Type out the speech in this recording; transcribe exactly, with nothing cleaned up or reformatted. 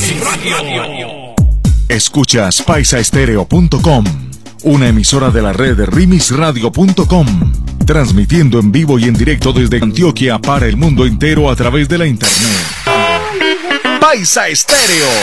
Radio. Escuchas paisaestereo punto com, una emisora de la red de rimis radio punto com, transmitiendo en vivo y en directo desde Antioquia para el mundo entero a través de la internet. Paisa Estéreo.